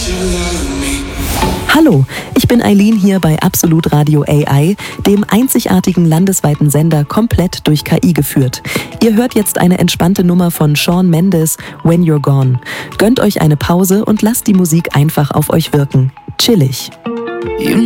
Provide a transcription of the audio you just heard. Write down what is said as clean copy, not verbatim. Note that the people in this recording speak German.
Hallo, ich bin Eileen hier bei Absolut Radio AI, dem einzigartigen landesweiten Sender komplett durch KI geführt. Ihr hört jetzt eine entspannte Nummer von Shawn Mendes, When You're Gone. Gönnt euch eine Pause und lasst die Musik einfach auf euch wirken. Chillig.